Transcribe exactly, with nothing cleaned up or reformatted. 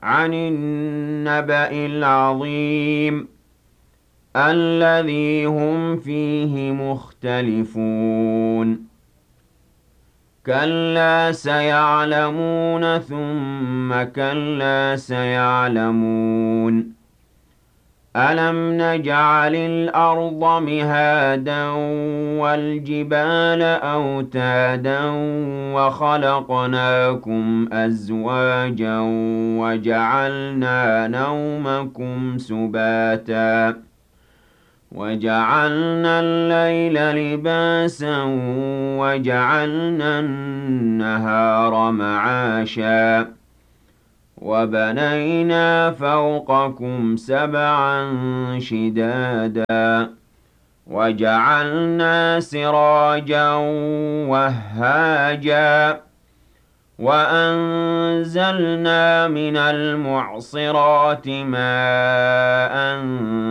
عَنِ النَّبَإِ الْعَظِيمِ الَّذِي هُمْ فِيهِ مُخْتَلِفُونَ كَلَّا سَيَعْلَمُونَ ثُمَّ كَلَّا سَيَعْلَمُونَ أَلَمْ نَجْعَلِ الْأَرْضَ مِهَادًا وَالْجِبَالَ أَوْتَادًا وَخَلَقْنَاكُمْ أَزْوَاجًا وَجَعَلْنَا نَوْمَكُمْ سُبَاتًا وَجَعَلْنَا اللَّيْلَ لِبَاسًا وَجَعَلْنَا النَّهَارَ مَعَاشًا وَبَنَيْنَا فَوْقَكُمْ سَبْعًا شِدَادًا وَجَعَلْنَا سِرَاجًا وَهَّاجًا وَأَنزَلْنَا مِنَ الْمُعْصِرَاتِ مَاءً